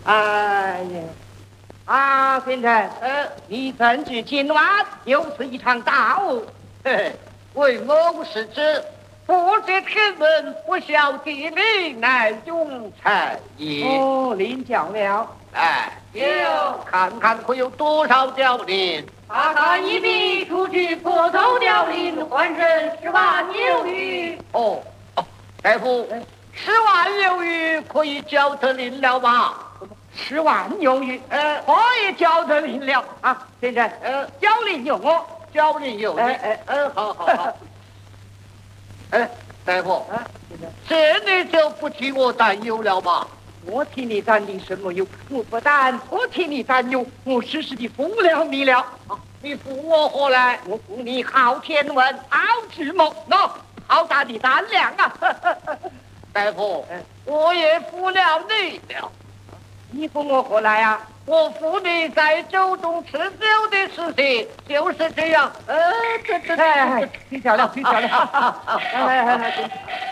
哎呀，啊，先生，你正值今晚又是一场大雾， 为某事之不知天文，不晓地理，乃庸才也。 哦，领教了。 哎，有看看会有多少条鳞？ 大概一笔出去，破头凋零，换人10万有余。 哦，大夫，10万有余可以交得灵了吗 ？10万有余，可以交得灵了啊，先生，交灵有我， 交灵有你，好。大夫，这你就不替我担忧了吧？ 我替你担忧什么忧？我不但我替你担忧，我时时地服了你了。 你服我何来？ 我服你好天文，好智谋，好大的胆量啊！ 大夫，我也服了你了。 你服我何来啊？ 我服你在酒中吃酒的事情，就是这样。 挺漂亮，挺漂亮。